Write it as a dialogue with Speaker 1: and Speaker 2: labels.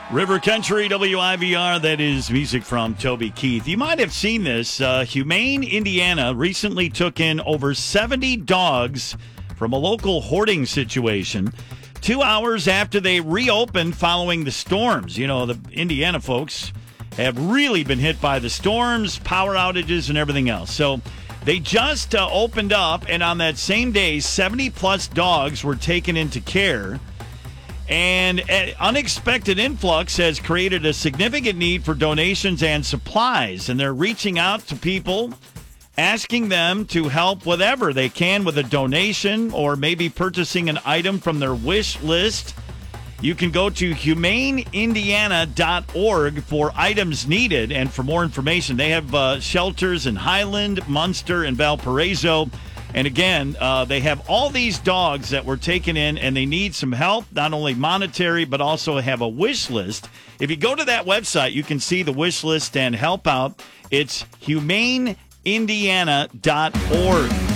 Speaker 1: River Country, WIVR, that is music from Toby Keith. You might have seen this. Humane, Indiana recently took in over 70 dogs from a local hoarding situation 2 hours after they reopened following the storms. You know, the Indiana folks have really been hit by the storms, power outages, and everything else. So they just opened up, and on that same day, 70-plus dogs were taken into care. And an unexpected influx has created a significant need for donations and supplies. And they're reaching out to people, asking them to help whatever they can with a donation or maybe purchasing an item from their wish list. You can go to humaneindiana.org for items needed. And for more information, they have shelters in Highland, Munster, and Valparaiso. And again, they have all these dogs that were taken in, and they need some help, not only monetary, but also have a wish list. If you go to that website, you can see the wish list and help out. It's humaneindiana.org.